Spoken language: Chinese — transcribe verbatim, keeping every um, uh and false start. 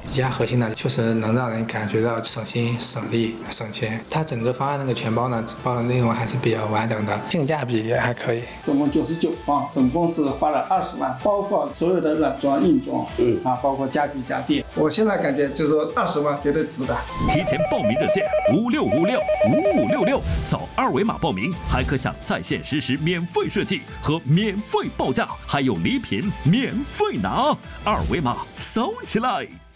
比较核心的，确实能让人感觉到省心、省力、省钱。它整个方案那个全包呢，包的内容还是比较完整的，性价比也还可以。 总共九十九方，总共是花了二十万，包括所有的软装、硬装，嗯啊，包括家具家电。我现在感觉就是说二十万绝对值的。 提前报名热线五六五六五五六六，扫二维码报名，还可享在线实时免费设计和免费报价，还有礼品免费拿，二维码扫起来。